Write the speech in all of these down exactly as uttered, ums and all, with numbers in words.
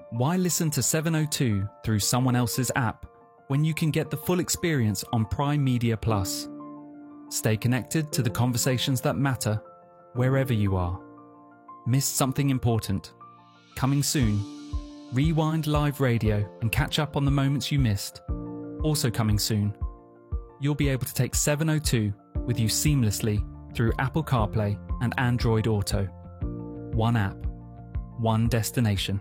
Why listen to seven oh two through someone else's app when you can get the full experience on Prime Media Plus? Stay connected to the conversations that matter wherever you are. Missed something important? Coming soon. Rewind live radio and catch up on the moments you missed. Also coming soon. You'll be able to take seven oh two with you seamlessly through Apple CarPlay and Android Auto. One app, one destination.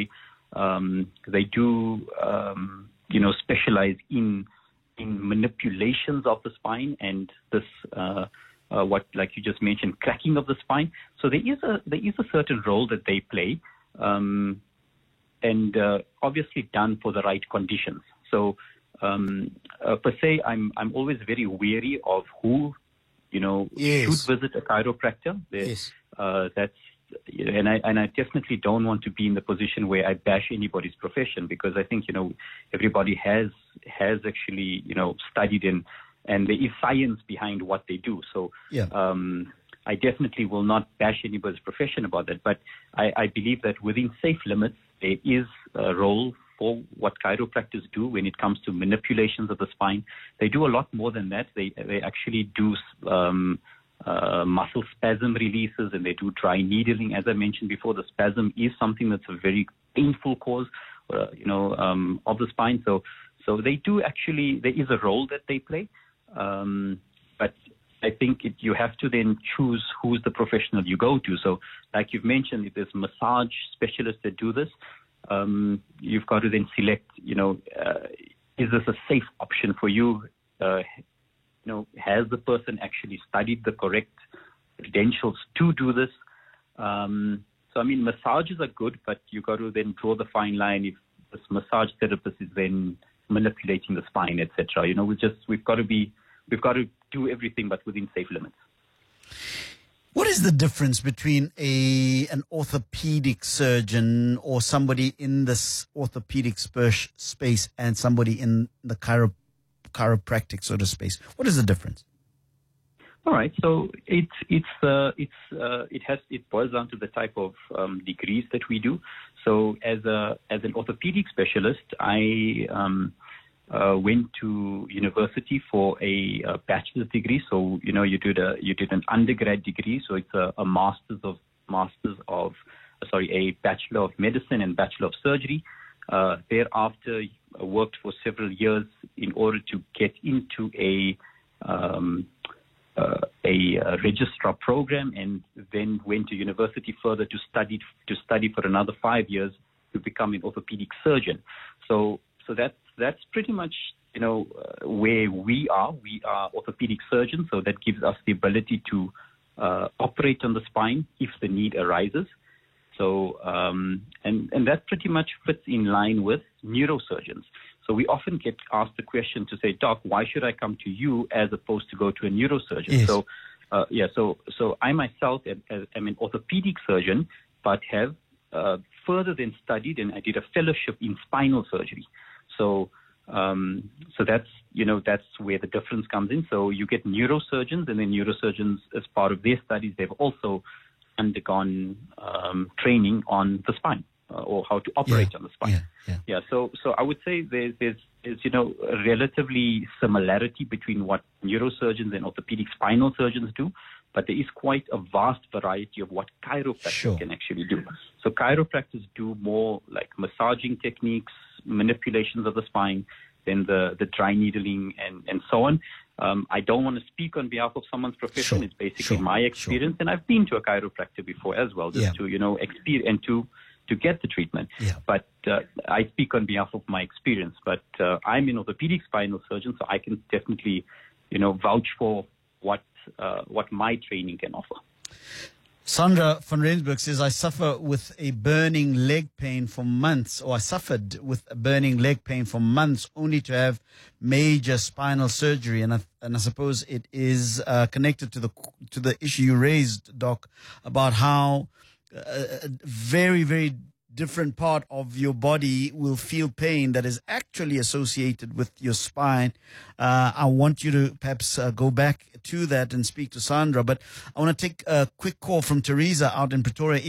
Um, they do, um, you know, specialize in in manipulations of the spine and this, uh, uh, what, like you just mentioned, cracking of the spine. So there is a there is a certain role that they play, um, and uh, obviously done for the right conditions. So um, uh, per se, I'm I'm always very wary of who, you know, yes. should visit a chiropractor. Yes. Uh, that's And I and I definitely don't want to be in the position where I bash anybody's profession, because I think, you know, everybody has has actually, you know, studied in, and there is science behind what they do. So yeah. um, I definitely will not bash anybody's profession about that. But I, I believe that within safe limits, there is a role for what chiropractors do when it comes to manipulations of the spine. They do a lot more than that. They they actually do um, Uh, muscle spasm releases, and they do dry needling. As I mentioned before, the spasm is something that's a very painful cause, uh, you know, um, of the spine. So, so they do actually. There is a role that they play, um, but I think it, you have to then choose who's the professional you go to. So, like you've mentioned, if there's massage specialists that do this, um, you've got to then select. You know, uh, is this a safe option for you? Uh, You know, has the person actually studied the correct credentials to do this? Um, so, I mean, massages are good, but you got to then draw the fine line if this massage therapist is then manipulating the spine, et cetera. You know, we just we've got to be we've got to do everything, but within safe limits. What is the difference between a an orthopedic surgeon or somebody in this orthopedic sp- space and somebody in the chiro- chiropractic sort of space? What is the difference? All right, so it's it's uh, it's uh, it has it boils down to the type of um, degrees that we do. So as a as an orthopedic specialist, I um, uh, went to university for a, a bachelor's degree. So you know you did a you did an undergrad degree. So it's a, a master's of masters of sorry a bachelor of medicine and bachelor of surgery. Uh, thereafter, I worked for several years in order to get into a um, uh, a, a registrar program, and then went to university further to study to study for another five years to become an orthopedic surgeon. So, so that's that's pretty much you know uh, where we are. We are orthopedic surgeons, so that gives us the ability to uh, operate on the spine if the need arises. So, um, and, and that pretty much fits in line with neurosurgeons. So we often get asked the question to say, Doc, why should I come to you as opposed to go to a neurosurgeon? Yes. So, uh, yeah, so, so I myself am, am an orthopedic surgeon, but have uh, further than studied, and I did a fellowship in spinal surgery. So, um, so that's, you know, that's where the difference comes in. So you get neurosurgeons, and then neurosurgeons, as part of their studies, they've also undergone um, training on the spine uh, or how to operate yeah, on the spine. Yeah, yeah. yeah. So, so I would say there's, there's, there's, you know, a relatively similarity between what neurosurgeons and orthopedic spinal surgeons do, but there is quite a vast variety of what chiropractors Sure. can actually do. So chiropractors do more like massaging techniques, manipulations of the spine, then the, the dry needling and, and so on. Um, I don't want to speak on behalf of someone's profession. Sure, It's basically sure, my experience, sure. and I've been to a chiropractor before as well, just Yeah. to, you know, experience and to, to get the treatment. Yeah. But uh, I speak on behalf of my experience. But uh, I'm an orthopedic spinal surgeon, so I can definitely, you know, vouch for what uh, what my training can offer. Sandra van Rensburg says, I suffer with a burning leg pain for months, or I suffered with a burning leg pain for months, only to have major spinal surgery. And I, and I suppose it is uh, connected to the to the issue you raised, Doc, about how uh, a very, very different part of your body will feel pain that is actually associated with your spine. Uh, I want you to perhaps uh, go back to that and speak to Sandra, but I want to take a quick call from Teresa out in Pretoria.